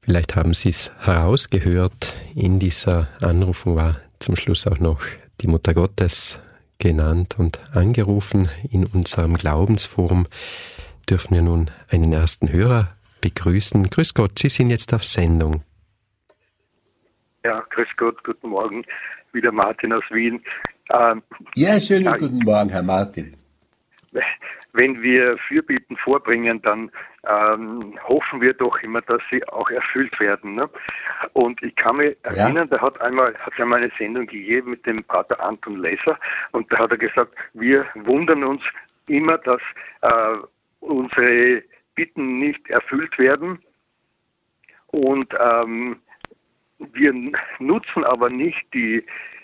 Vielleicht haben Sie es herausgehört, in dieser Anrufung war zum Schluss auch noch die Mutter Gottes genannt und angerufen. In unserem Glaubensforum dürfen wir nun einen ersten Hörer begrüßen. Grüß Gott, Sie sind jetzt auf Sendung. Ja, grüß Gott, guten Morgen. Wieder Martin aus Wien. Ja, schönen guten Morgen, Herr Martin. Wenn wir Fürbitten vorbringen, dann hoffen wir doch immer, dass sie auch erfüllt werden. Ne? Und ich kann mich erinnern, da hat einmal eine Sendung gegeben mit dem Pater Anton Lesser und da hat er gesagt, wir wundern uns immer, dass unsere Bitten nicht erfüllt werden und wir nutzen aber nicht die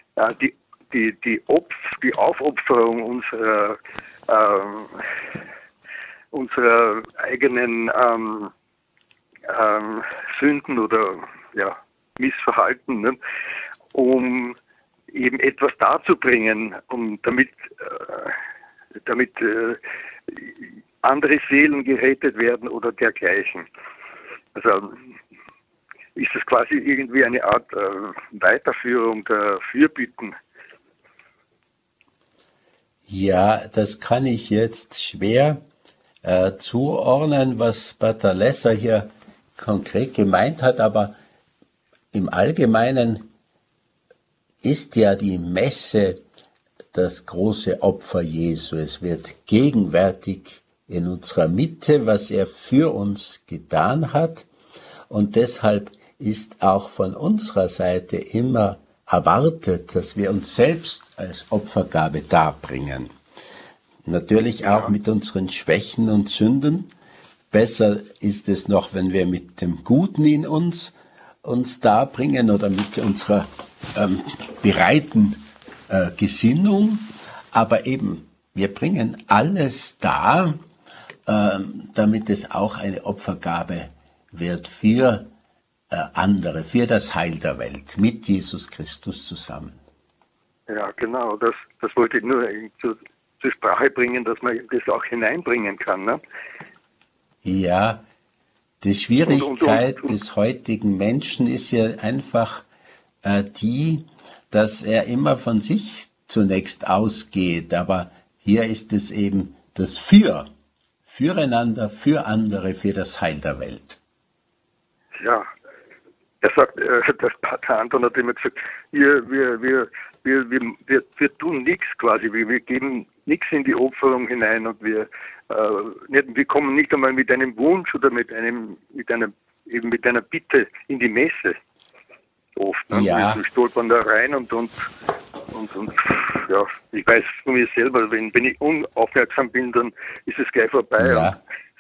Aufopferung unserer eigenen Sünden oder Missverhalten, ne, um eben etwas darzubringen, damit andere Seelen gerettet werden oder dergleichen. Also ist das quasi irgendwie eine Art Weiterführung der Fürbitten? Ja, das kann ich jetzt schwer zuordnen, was Pater Lesser hier konkret gemeint hat, aber im Allgemeinen ist ja die Messe das große Opfer Jesu. Es wird gegenwärtig in unserer Mitte, was er für uns getan hat, und deshalb ist auch von unserer Seite immer erwartet, dass wir uns selbst als Opfergabe darbringen. Natürlich auch mit unseren Schwächen und Sünden. Besser ist es noch, wenn wir mit dem Guten in uns darbringen oder mit unserer bereiten Gesinnung. Aber eben, wir bringen alles dar, damit es auch eine Opfergabe wird für andere, für das Heil der Welt, mit Jesus Christus zusammen. Ja, genau, das wollte ich nur zur Sprache bringen, dass man das auch hineinbringen kann. Ne? Ja, die Schwierigkeit des heutigen Menschen ist ja einfach die, dass er immer von sich zunächst ausgeht, aber hier ist es eben das Füreinander, für andere, für das Heil der Welt. Ja, er sagt, das Pater Anton hat immer gesagt, wir tun nichts quasi, wir geben nichts in die Opferung hinein und wir kommen nicht einmal mit einem Wunsch oder mit einer Bitte in die Messe oft. Ne? Ja. Wir stolpern da rein und ja, ich weiß von mir selber, wenn ich unaufmerksam bin, dann ist es gleich vorbei. Ja.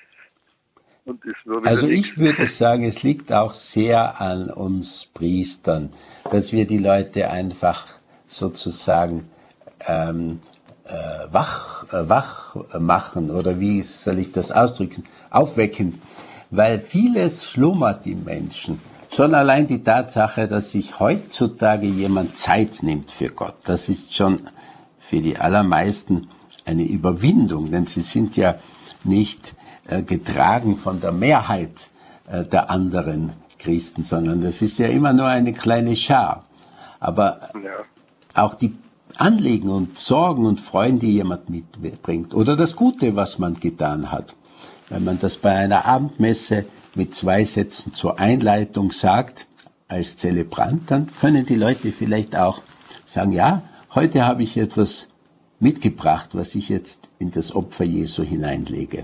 Also ich würde sagen, es liegt auch sehr an uns Priestern, dass wir die Leute einfach sozusagen wach machen, oder wie soll ich das ausdrücken, aufwecken, weil vieles schlummert im Menschen. Schon allein die Tatsache, dass sich heutzutage jemand Zeit nimmt für Gott, das ist schon für die allermeisten eine Überwindung, denn sie sind ja nicht getragen von der Mehrheit der anderen Christen, sondern das ist ja immer nur eine kleine Schar. Aber auch die Anliegen und Sorgen und Freuden, die jemand mitbringt, oder das Gute, was man getan hat. Wenn man das bei einer Abendmesse mit 2 Sätzen zur Einleitung sagt, als Zelebrant, dann können die Leute vielleicht auch sagen, ja, heute habe ich etwas mitgebracht, was ich jetzt in das Opfer Jesu hineinlege.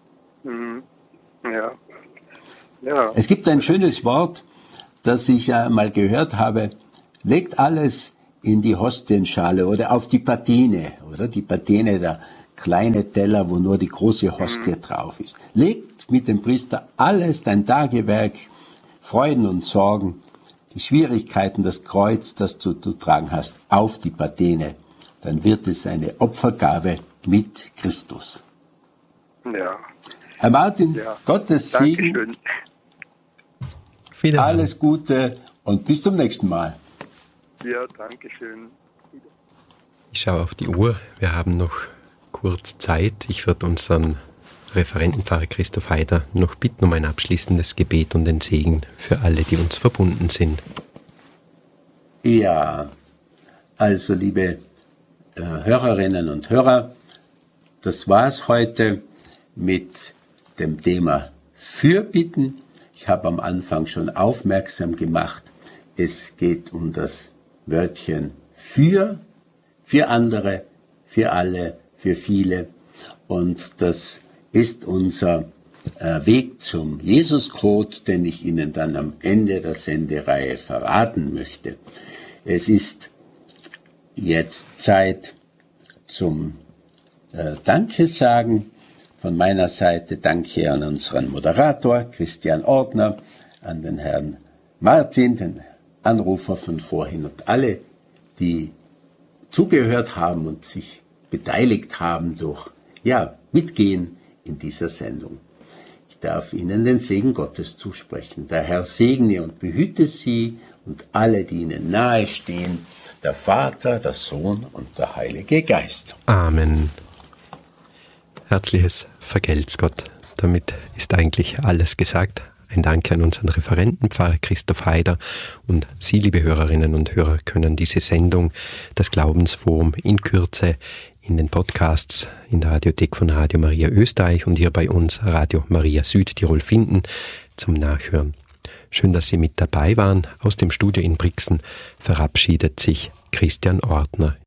Ja. Ja. Es gibt ein schönes Wort, das ich mal gehört habe, legt alles in die Hostienschale oder auf die Patene, oder die Patene, der kleine Teller, wo nur die große Hostie drauf ist. Legt mit dem Priester alles, dein Tagewerk, Freuden und Sorgen, die Schwierigkeiten, das Kreuz, das du zu tragen hast, auf die Patene. Dann wird es eine Opfergabe mit Christus. Ja. Herr Martin, Gottes Segen. Dankeschön. Alles Gute und bis zum nächsten Mal. Ja, danke schön. Ich schaue auf die Uhr. Wir haben noch kurz Zeit. Ich werde unseren Referentenpfarrer Christoph Haider noch bitten um ein abschließendes Gebet und den Segen für alle, die uns verbunden sind. Ja, also liebe Hörerinnen und Hörer, das war's heute mit dem Thema Fürbitten. Ich habe am Anfang schon aufmerksam gemacht, es geht um das Wörtchen für andere, für alle, für viele. Und das ist unser Weg zum Jesuscode, den ich Ihnen dann am Ende der Sendereihe verraten möchte. Es ist jetzt Zeit zum Danke sagen. Von meiner Seite danke an unseren Moderator Christian Ortner, an den Herrn Martin, den Anrufer von vorhin und alle, die zugehört haben und sich beteiligt haben durch Mitgehen in dieser Sendung. Ich darf Ihnen den Segen Gottes zusprechen. Der Herr segne und behüte Sie und alle, die Ihnen nahe stehen, der Vater, der Sohn und der Heilige Geist. Amen. Herzliches Vergelt's Gott. Damit ist eigentlich alles gesagt. Ein Dank an unseren Referentenpfarrer Christoph Haider, und Sie, liebe Hörerinnen und Hörer, können diese Sendung, das Glaubensforum, in Kürze in den Podcasts in der Radiothek von Radio Maria Österreich und hier bei uns Radio Maria Südtirol finden zum Nachhören. Schön, dass Sie mit dabei waren. Aus dem Studio in Brixen verabschiedet sich Christian Ortner.